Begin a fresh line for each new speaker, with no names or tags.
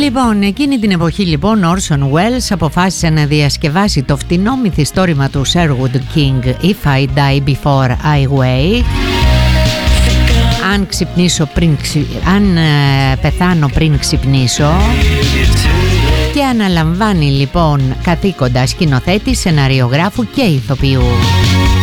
Λοιπόν, εκείνη την εποχή λοιπόν ο Orson Welles αποφάσισε να διασκευάσει το φτηνό μυθιστόρημα του Sherwood King If I Die Before I Wake, αν πεθάνω πριν ξυπνήσω, και αναλαμβάνει λοιπόν καθήκοντα σκηνοθέτη, σεναριογράφου και ηθοποιού.